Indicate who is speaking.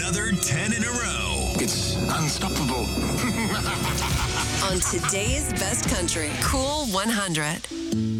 Speaker 1: another 10 in a row.
Speaker 2: It's unstoppable.
Speaker 3: On today's Best Country, Cool 100.